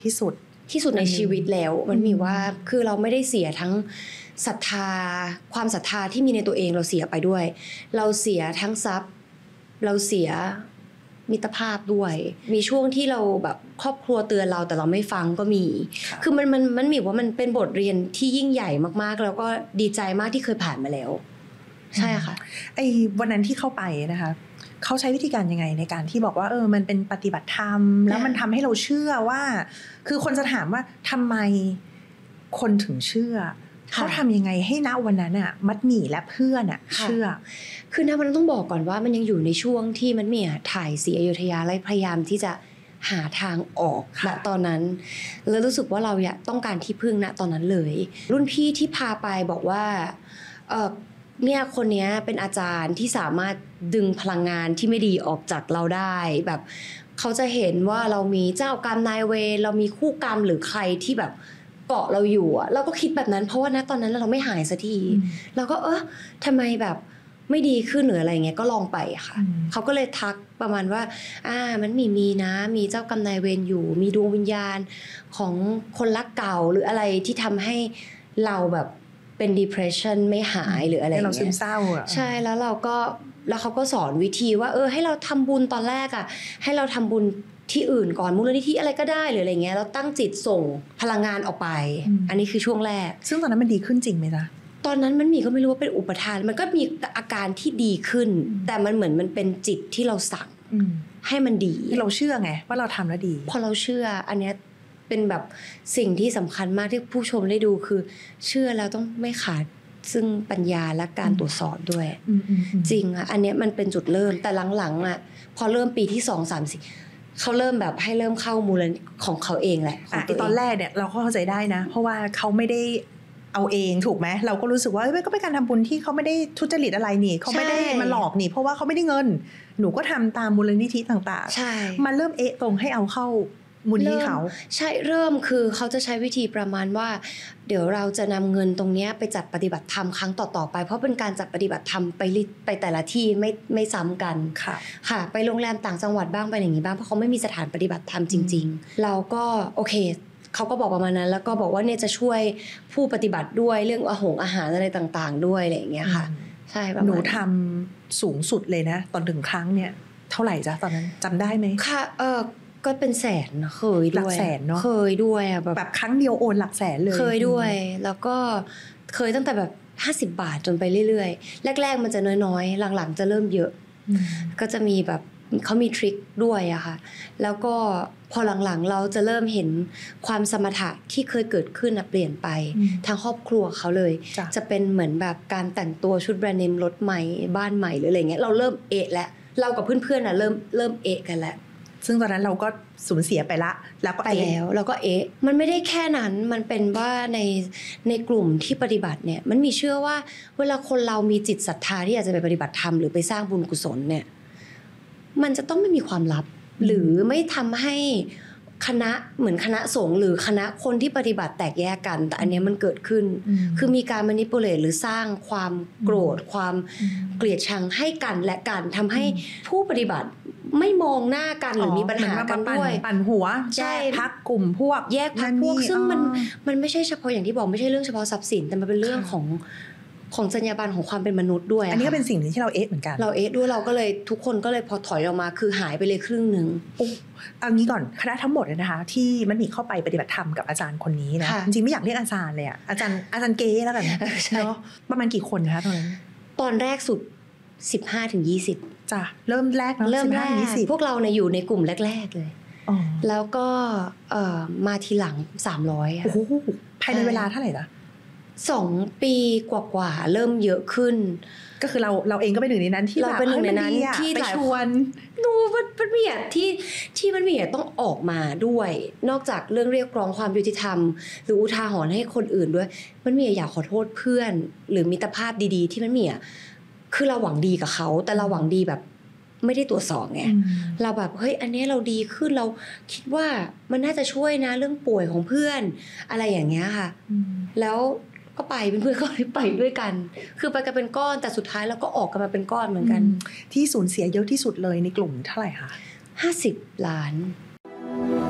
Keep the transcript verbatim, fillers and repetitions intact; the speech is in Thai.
ที่สุดที่สุดในชีวิตแล้วมันมีว่าคือเราไม่ได้เสียทั้งศรัทธาความศรัทธาที่มีในตัวเองเราเสียไปด้วยเราเสียทั้งทรัพย์เราเสียมิตรภาพด้วยมีช่วงที่เราแบบครอบครัวเตือนเราแต่เราไม่ฟังก็มีคือมันมันมันมีว่ามันเป็นบทเรียนที่ยิ่งใหญ่มากๆแล้วก็ดีใจมากที่เคยผ่านมาแล้วใช่ค่ะไอ้วันนั้นที่เข้าไปนะคะเขาใช้วิธีการยังไงในการที่บอกว่าเออมันเป็นปฏิบัติธรรมแล้วมันทำให้เราเชื่อว่าคือคนจะถามว่าทำไมคนถึงเชื่อเขาทำยังไงให้ณวันนั้นอ่ะมัดหมี่และเพื่อนอ่ะเชื่อคือณวันนั้นต้องบอกก่อนว่ามันยังอยู่ในช่วงที่มัดหมี่ถ่ายศรีอยุธยาและพยายามที่จะหาทางออกณตอนนั้นแล้วรู้สึกว่าเราอยากต้องการที่พึ่งณตอนนั้นเลยรุ่นพี่ที่พาไปบอกว่าเออเนี่ยคนนี้เป็นอาจารย์ที่สามารถดึงพลังงานที่ไม่ดีออกจากเราได้แบบเขาจะเห็นว่าเรามีเจ้ากรรมนายเวรเรามีคู่กรรมหรือใครที่แบบเกาะเราอยู่อะเราก็คิดแบบนั้นเพราะว่าณตอนนั้นเราไม่หายสักทีเราก็เออทำไมแบบไม่ดีขึ้นหรืออะไรเงี้ยก็ลองไปค่ะเขาก็เลยทักประมาณว่าอ่ามันมีมีนะมีเจ้ากรรมนายเวรอยู่มีดวงวิญญาณของคนรักเก่าหรืออะไรที่ทำให้เราแบบเป็น depression ไม่หายหรืออะไรเงี้ยเราซึมเศร้าอ่ะใช่แล้วเราก็แล้วเขาก็สอนวิธีว่าเออให้เราทำบุญตอนแรกอ่ะให้เราทำบุญที่อื่นก่อนมูลนิธิอะไรก็ได้หรืออะไรเงี้ยเราตั้งจิตส่งพลังงานออกไป อ, อันนี้คือช่วงแรกซึ่งตอนนั้นมันดีขึ้นจริงไหมจ๊ะตอนนั้นมันมีก็ไม่รู้ว่าเป็นอุปทานมันก็มีอาการที่ดีขึ้นแต่มันเหมือนมันเป็นจิตที่เราสั่งให้มันดีเราเชื่อไงว่าเราทำแล้วดีพอเราเชื่ออันเนี้ยเป็นแบบสิ่งที่สำคัญมากที่ผู้ชมได้ดูคือเชื่อแล้วต้องไม่ขาดซึ่งปัญญาและการตรวจสอบด้วยจริงอ่ะอันเนี้ยมันเป็นจุดเริ่มแต่หลังๆอ่ะพอเริ่มปีที่สอง สาม สี่เขาเริ่มแบบให้เริ่มเข้ามูลนิธิของเขาเองแหละของตัวเองตอนแรกเนี่ยเราก็เข้าใจได้นะเพราะว่าเขาไม่ได้เอาเองถูกไหมเราก็รู้สึกว่าก็เป็นการทำบุญที่เขาไม่ได้ทุจริตอะไรนี่เขาไม่ได้มาหลอกนี่เพราะว่าเขาไม่ได้เงินหนูก็ทำตามมูลนิธิต่างๆมันเริ่มเอะตรงให้เอาเข้ามูลนิธิเขาใช่เริ่มคือเขาจะใช้วิธีประมาณว่าเดี๋ยวเราจะนำเงินตรงนี้ไปจัดปฏิบัติธรรมครั้งต่อๆไปเพราะเป็นการจัดปฏิบัติธรรมไปไปแต่ละที่ไม่ไม่ซ้ำกันค่ะค่ะไปโรงแรมต่างจังหวัดบ้างไปอย่างนี้บ้างเพราะเขาไม่มีสถานปฏิบัติธรรมจริงๆเราก็โอเคเขาก็บอกประมาณนั้นแล้วก็บอกว่าเนี่ยจะช่วยผู้ปฏิบัติด้วยเรื่องอาหงอาหารอะไรต่างๆด้วยอะไรอย่างเงี้ยค่ะใช่หนูทำสูงสุดเลยนะตอนถึงครั้งเนี่ยเท่าไหร่จ๊ะตอนนั้นจำได้ไหมค่ะเออก็เป็นแสนเคยด้วยหลักแสนเนาะเคยด้วยอ่ะแบบครั้งเดียวโอนหลักแสนเลยเคยด้วยแล้วก็เคยตั้งแต่แบบห้าสิบบาทจนไปเรื่อยๆแรกๆมันจะน้อยๆหลังๆจะเริ่มเยอะก็จะมีแบบเขามีทริคด้วยอะค่ะแล้วก็พอหลังๆเราจะเริ่มเห็นความสมถะที่เคยเกิดขึ้นเปลี่ยนไปทางครอบครัวเขาเลยจะเป็นเหมือนแบบการแต่งตัวชุดแบรนด์เนมรถใหม่บ้านใหม่หรืออะไรเงี้ยเราเริ่มเอะแล้วเรากับเพื่อนๆอะเริ่มเริ่มเอะกันแล้วซึ่งตอนนั้นเราก็สูญเสียไปละแล้วก็ไปแล้วแล้วก็เอ๊ะมันไม่ได้แค่นั้นมันเป็นว่าในในกลุ่มที่ปฏิบัติเนี่ยมันมีเชื่อว่าเวลาคนเรามีจิตศรัทธาที่อยากจะไปปฏิบัติธรรมหรือไปสร้างบุญกุศลเนี่ยมันจะต้องไม่มีความลับหรือไม่ทำให้คณะเหมือนคณะสงฆ์หรือคณะคนที่ปฏิบัติแตกแยกกันแต่อันนี้มันเกิดขึ้นคือมีการมานิปูเลตหรือสร้างความโกรธความเกลียดชังให้กันและกันทำให้ผู้ปฏิบัติไม่มองหน้ากันหรือมีปัญหากันด้วยปั่นหัวแยกพักกลุ่มพวกแยกพักพวกซึ่งมันมันไม่ใช่เฉพาะอย่างที่บอกไม่ใช่เรื่องเฉพาะทรัพย์สินแต่มันเป็นเรื่องของของจรรยาบรรณของความเป็นมนุษย์ด้วยอันนี้ก็เป็นสิ่งหนึ่งที่เราเอ๊ะเหมือนกันเราเอ๊ะด้วยเราก็เลยทุกคนก็เลยพอถอยออกมาคือหายไปเลยครึ่งนึงเอางี้ก่อนคณะทั้งหมดเลยนะคะที่มันมีเข้าไปปฏิบัติธรรมกับอาจารย์คนนี้นะจริงๆไม่อยากเรียกอาจารย์เลยอ่ะอาจารย์อาจารย์เก๋แล้วกันเนาะประมาณกี่คนคะตอนนั้นตอนแรกสุดสิบห้าถึงยี่สิบจ้ะเริ่มแรกเนาะเริ่มแรกพวกเราเนี่ยอยู่ในกลุ่มแรกๆเลยแล้วก็มาทีหลังสามร้อยอ่ะโอ้โหภายในเวลาเท่าไหร่ล่ะสองปีกว่าๆเริ่มเยอะขึ้นก็คือเราเราเองก็เป็นหนึ่งในนั้นที่เราเป็นหนึ่งในนั้นที่ไปชวนดูมันมันมีอ่ะที่ที่มันมีอ่ะต้องออกมาด้วยนอกจากเรื่องเรียกร้องความยุติธรรมหรืออุทาหรณ์ให้คนอื่นด้วยมันมีอยากขอโทษเพื่อนหรือมิตรภาพดีๆที่มันมีอ่ะคือเราหวังดีกับเขาแต่เราหวังดีแบบไม่ได้ตรวจสอบไงเราแบบเฮ้ยอันนี้เราดีขึ้นเราคิดว่ามันน่าจะช่วยนะเรื่องป่วยของเพื่อนอะไรอย่างเงี้ยค่ะแล้วก็ไปเป็นเพื่อนก็ไปด้วยกันคือไปกันเป็นก้อนแต่สุดท้ายเราก็ออกกันมาเป็นก้อนเหมือนกันที่สูญเสียเยอะที่สุดเลยในกลุ่มเท่าไหร่คะห้าสิบล้าน